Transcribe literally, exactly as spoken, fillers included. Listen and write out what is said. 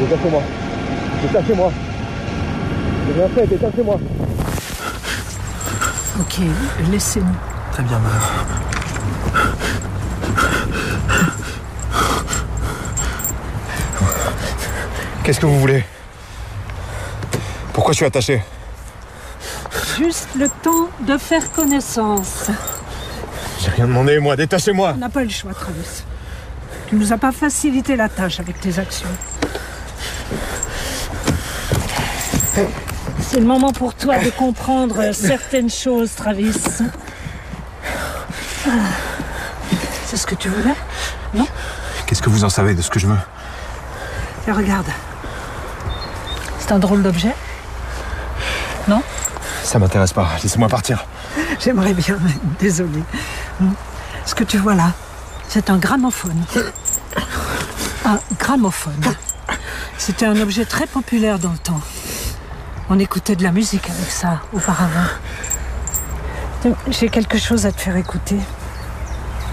Détachez-moi. Détachez-moi. J'ai rien fait, détachez-moi. Ok, laissez-nous. Très bien, madame. Qu'est-ce que vous voulez? Pourquoi je suis attaché? Juste le temps de faire connaissance. J'ai rien demandé, moi. Détachez-moi. On n'a pas eu le choix, Travis. Tu nous as pas facilité la tâche avec tes actions. C'est le moment pour toi de comprendre certaines choses, Travis. C'est ce que tu voulais, non? Qu'est-ce que vous en savez de ce que je veux? Et regarde. C'est un drôle d'objet, non? Ça m'intéresse pas. Laissez-moi partir. J'aimerais bien, mais désolée. Ce que tu vois là, c'est un gramophone. Un gramophone. C'était un objet très populaire dans le temps. On écoutait de la musique avec ça auparavant. J'ai quelque chose à te faire écouter.